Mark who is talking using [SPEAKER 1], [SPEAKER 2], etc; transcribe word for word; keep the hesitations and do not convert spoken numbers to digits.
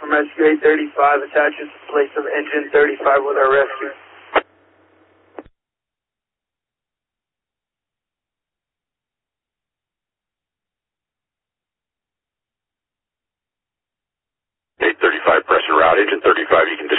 [SPEAKER 1] from rescue eight thirty-five. Attaches to place of engine thirty-five with our rescue.
[SPEAKER 2] eight thirty-five, pressure route, engine thirty-five, you can